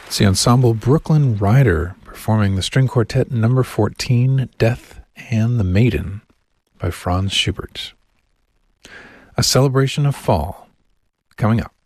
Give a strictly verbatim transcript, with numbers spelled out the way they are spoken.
It's the ensemble Brooklyn Rider performing the string quartet number fourteen, Death and the Maiden by Franz Schubert. A celebration of fall coming up.